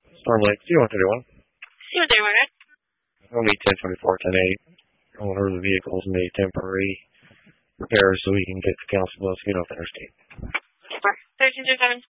Storm Lake, 0131. See what they were. Only 1024, 10-8. Owner of the vehicles made temporary repairs so we can get the council bus to get off the interstate. 1327.